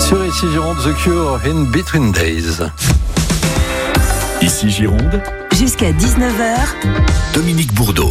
Sur ici Gironde, The Cure, In Between Days. Ici Gironde, jusqu'à 19h, Dominique Bourdeau.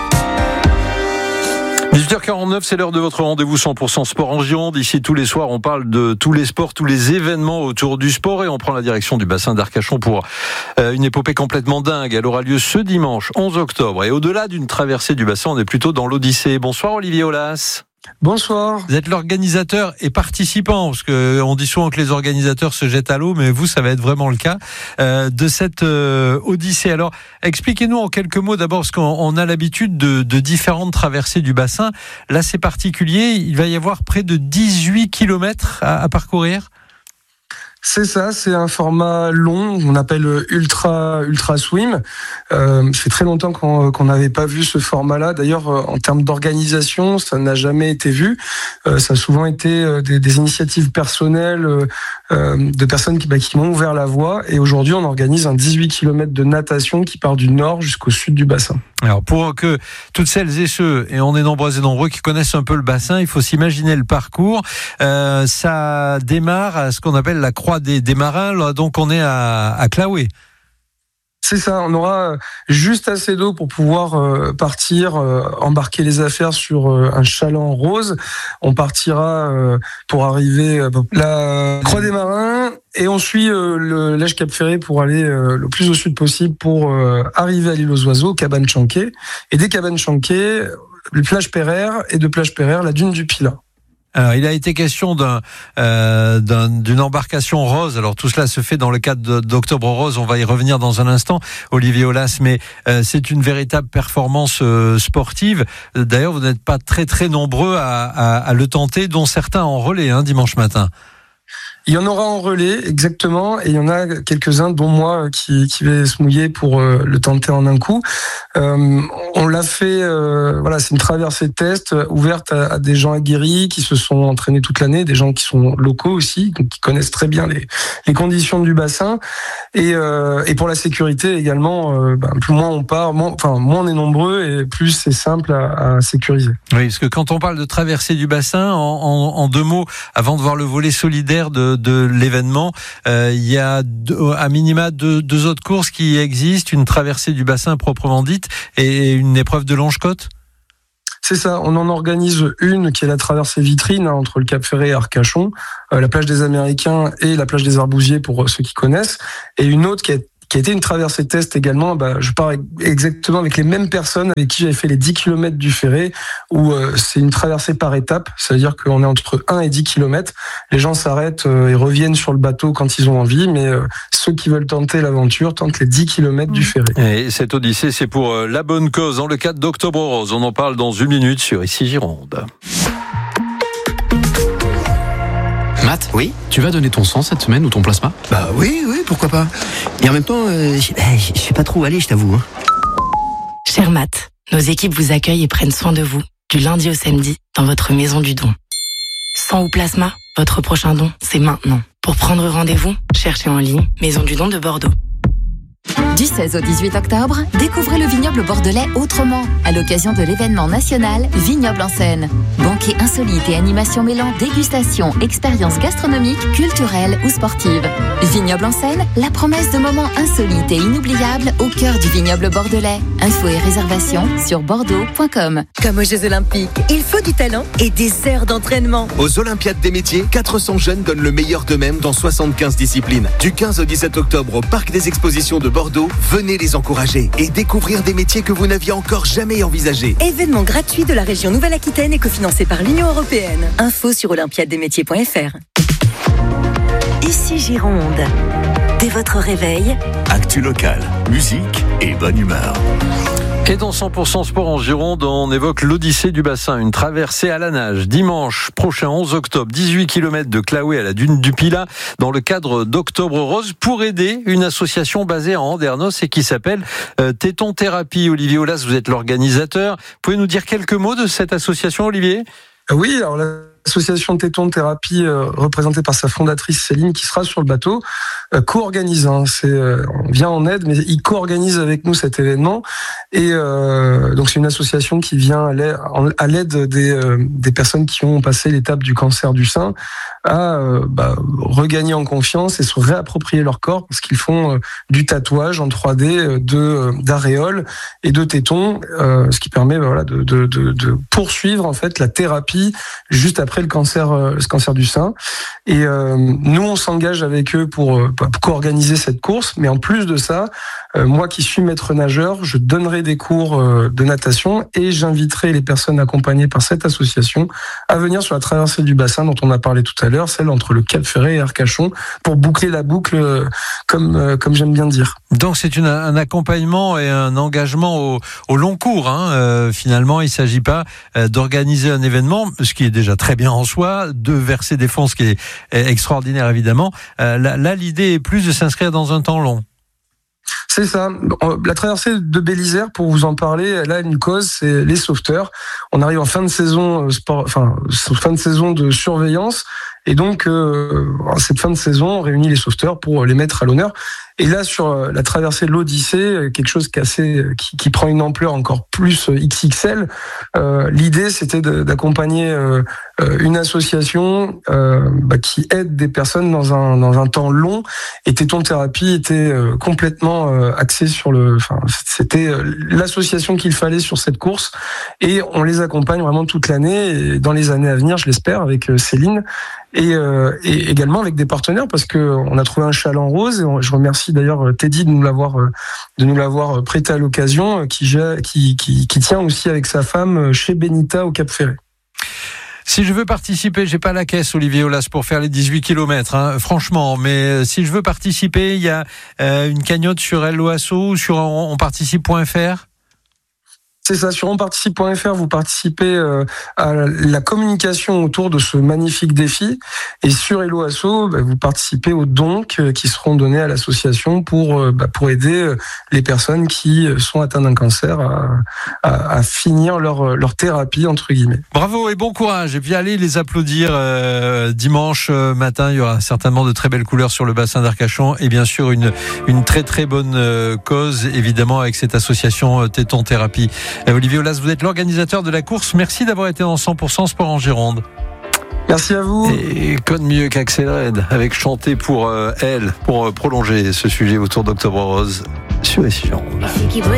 18h49, c'est l'heure de votre rendez-vous 100% sport en Gironde. Ici, tous les soirs, on parle de tous les sports, tous les événements autour du sport et on prend la direction du bassin d'Arcachon pour une épopée complètement dingue. Elle aura lieu ce dimanche 11 octobre et au-delà d'une traversée du bassin, on est plutôt dans l'Odyssée. Bonsoir Olivier Aulas. Bonsoir. Vous êtes l'organisateur et participant, parce qu'on dit souvent que les organisateurs se jettent à l'eau, mais vous, ça va être vraiment le cas, de cette Odyssée. Alors, expliquez-nous en quelques mots d'abord, parce qu'on a l'habitude de différentes traversées du bassin. Là, c'est particulier, il va y avoir près de 18 kilomètres à parcourir. C'est ça, c'est un format long, on appelle ultra swim. Ça fait très longtemps qu'on n'avait pas vu ce format-là. D'ailleurs, en termes d'organisation, ça n'a jamais été vu. Ça a souvent été des initiatives personnelles de personnes qui m'ont ouvert la voie. Et aujourd'hui, on organise un 18 km de natation qui part du nord jusqu'au sud du bassin. Alors, pour que toutes celles et ceux, et on est nombreux et nombreux qui connaissent un peu le bassin, il faut s'imaginer le parcours. Ça démarre à ce qu'on appelle la croix des marins, là, donc on est à Claouet. C'est ça, on aura juste assez d'eau pour pouvoir partir, embarquer les affaires sur un chaland rose. On partira pour arriver à la Croix des Marins et on suit le Lège Cap Ferré pour aller le plus au sud possible pour arriver à l'île aux oiseaux, Cabane Chanquet. Et des Cabanes Chanquet, les plages Pereire et de plage Pereire, la dune du Pilat. Alors, il a été question d'une embarcation rose. Alors, tout cela se fait dans le cadre d'Octobre Rose. On va y revenir dans un instant, Olivier Aulas. Mais c'est une véritable performance sportive. D'ailleurs, vous n'êtes pas très, très nombreux à le tenter, dont certains en relais, dimanche matin. Il y en aura en relais, exactement, et il y en a quelques-uns, dont moi, qui vais se mouiller pour le tenter en un coup. On l'a fait, c'est une traversée de test ouverte à des gens aguerris qui se sont entraînés toute l'année, des gens qui sont locaux aussi, donc qui connaissent très bien les conditions du bassin. Et pour la sécurité également, plus moins on part, moins on est nombreux et plus c'est simple à sécuriser. Oui, parce que quand on parle de traversée du bassin, en deux mots, avant de voir le volet solidaire de l'événement, il y a à minima deux autres courses qui existent, une traversée du bassin proprement dite et une épreuve de longe-côte. C'est ça, on en organise une qui est la traversée vitrine entre le Cap Ferré et Arcachon, la plage des Américains et la plage des Arbousiers pour ceux qui connaissent, et une autre qui a été une traversée test également. Je pars exactement avec les mêmes personnes avec qui j'avais fait les 10 km du Ferré, où c'est une traversée par étapes, c'est-à-dire qu'on est entre 1 et 10 km. Les gens s'arrêtent et reviennent sur le bateau quand ils ont envie, mais ceux qui veulent tenter l'aventure tentent les 10 km du Ferré. Et cette Odyssée, c'est pour la bonne cause, dans le cadre d'Octobre Rose. On en parle dans une minute sur Ici Gironde. Matt, oui, tu vas donner ton sang cette semaine ou ton plasma ? Bah oui, pourquoi pas. Et en même temps, je sais pas trop où aller, je t'avoue. Cher Matt, nos équipes vous accueillent et prennent soin de vous, du lundi au samedi, dans votre maison du don. Sang ou plasma, votre prochain don, c'est maintenant. Pour prendre rendez-vous, cherchez en ligne Maison du don de Bordeaux. du 16 au 18 octobre, découvrez le vignoble bordelais autrement, à l'occasion de l'événement national Vignoble en scène. Banquet insolite et animation mêlant dégustation, expériences gastronomiques, culturelles ou sportives. Vignoble en scène, la promesse de moments insolites et inoubliables au cœur du vignoble bordelais. Infos et réservations sur bordeaux.com. Comme aux Jeux Olympiques, il faut du talent et des heures d'entraînement. Aux Olympiades des métiers, 400 jeunes donnent le meilleur d'eux-mêmes dans 75 disciplines. Du 15 au 17 octobre au Parc des Expositions de Bordeaux, venez les encourager et découvrir des métiers que vous n'aviez encore jamais envisagés. Événement gratuit de la région Nouvelle-Aquitaine et cofinancé par l'Union européenne. Info sur olympiadesmétiers.fr. Ici Gironde. Dès votre réveil, Actu local, musique et bonne humeur. Et dans 100% sport en Gironde, on évoque l'Odyssée du bassin, une traversée à la nage. Dimanche prochain, 11 octobre, 18 km de Claouet à la dune du Pilat, dans le cadre d'Octobre Rose, pour aider une association basée en Andernos et qui s'appelle Téton Thérapie. Olivier Aulas, vous êtes l'organisateur. Pouvez nous dire quelques mots de cette association, Olivier ? Oui, alors l'association Téton Thérapie, représentée par sa fondatrice Céline, qui sera sur le bateau, co-organise. On vient en aide, mais il co-organise avec nous cet événement. Et donc c'est une association qui vient à l'aide des personnes qui ont passé l'étape du cancer du sein à regagner en confiance et se réapproprier leur corps, parce qu'ils font du tatouage en 3D d'aréoles et de tétons, ce qui permet de poursuivre en fait la thérapie juste après le cancer du sein. Et nous on s'engage avec eux pour co-organiser cette course, mais en plus de ça, moi qui suis maître nageur, je donnerai des cours de natation et j'inviterai les personnes accompagnées par cette association à venir sur la traversée du bassin dont on a parlé tout à l'heure, celle entre le Cap Ferret et Arcachon, pour boucler la boucle, comme j'aime bien dire. Donc c'est un accompagnement et un engagement au long cours. Finalement, il ne s'agit pas d'organiser un événement, ce qui est déjà très bien en soi, de verser des fonds, ce qui est extraordinaire évidemment. Là, l'idée est plus de s'inscrire dans un temps long. C'est ça. La traversée de Bélisère, pour vous en parler, elle a une cause, c'est les sauveteurs. On arrive en fin de saison fin de saison de surveillance, et donc cette fin de saison, on réunit les sauveteurs pour les mettre à l'honneur. Et là, sur la traversée de l'Odyssée, quelque chose qui prend une ampleur encore plus XXL. L'idée, c'était d'accompagner une association qui aide des personnes dans un temps long. Et Téton Thérapie était complètement axé sur c'était l'association qu'il fallait sur cette course. Et on les accompagne vraiment toute l'année, et dans les années à venir, je l'espère, avec Céline. Et également avec des partenaires, parce que on a trouvé un chaland rose, et je remercie d'ailleurs Teddy de nous l'avoir prêté à l'occasion, qui tient aussi avec sa femme chez Benita au Cap Ferret. Si je veux participer, j'ai pas la caisse, Olivier Aulas, pour faire les 18 km, franchement, mais si je veux participer, il y a une cagnotte sur Helloasso ou sur onparticipe.fr. C'est ça, sur onparticipe.fr, vous participez à la communication autour de ce magnifique défi. Et sur Helloasso, vous participez aux dons qui seront donnés à l'association pour aider les personnes qui sont atteintes d'un cancer à finir leur thérapie, entre guillemets. Bravo et bon courage. Et puis allez les applaudir dimanche matin. Il y aura certainement de très belles couleurs sur le bassin d'Arcachon. Et bien sûr, une très très bonne cause, évidemment, avec cette association Téton Thérapie. Olivier Aulas, vous êtes l'organisateur de la course. Merci d'avoir été dans 100% Sport en Gironde. Merci à vous. Et quoi de mieux qu'Axel Red avec Chanter pour elle, pour prolonger ce sujet autour d'Octobre Rose sur SI Gironde.